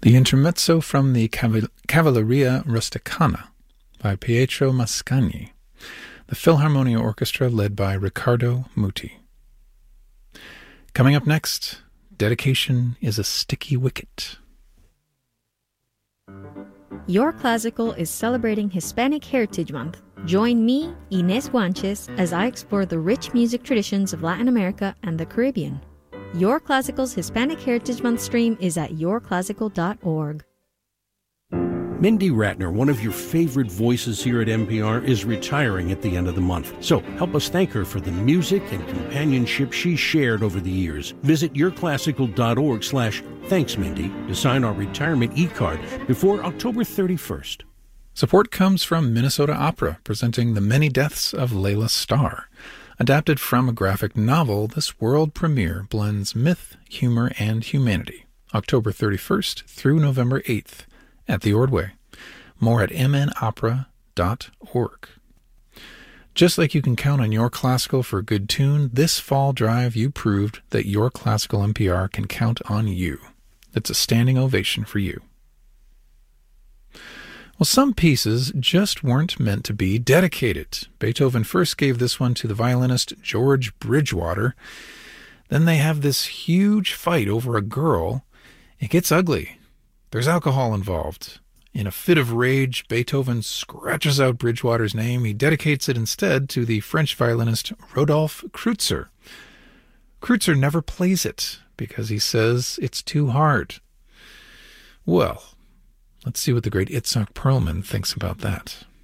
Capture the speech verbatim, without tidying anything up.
The intermezzo from the Caval- Cavalleria Rusticana by Pietro Mascagni, the Philharmonia Orchestra led by Riccardo Muti. Coming up next, Dedication is a Sticky Wicket. Your Classical is celebrating Hispanic Heritage Month. Join me, Inés Guanches, as I explore the rich music traditions of Latin America and the Caribbean. Your Classical's Hispanic Heritage Month stream is at your classical dot org. Mindy Ratner, one of your favorite voices here at N P R, is retiring at the end of the month. So help us thank her for the music and companionship she shared over the years. Visit yourclassical.org slash thanks, Mindy, to sign our retirement e-card before October thirty-first. Support comes from Minnesota Opera, presenting The Many Deaths of Layla Starr. Adapted from a graphic novel, this world premiere blends myth, humor, and humanity. October thirty-first through November eighth. At the Ordway. More at m n opera dot org. Just like you can count on Your Classical for a good tune, this fall drive you proved that Your Classical N P R can count on you. It's a standing ovation for you. Well, some pieces just weren't meant to be dedicated. Beethoven first gave this one to the violinist George Bridgewater. Then they have this huge fight over a girl. It gets ugly. There's alcohol involved. In a fit of rage, Beethoven scratches out Bridgewater's name. He dedicates it instead to the French violinist Rodolphe Kreutzer. Kreutzer never plays it because he says it's too hard. Well, let's see what the great Itzhak Perlman thinks about that.